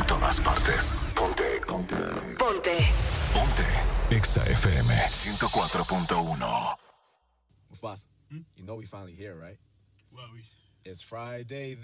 En todas partes. Ponte. Exa FM 104.1. Mufasa, you know we finally here, right? Well, It's Friday.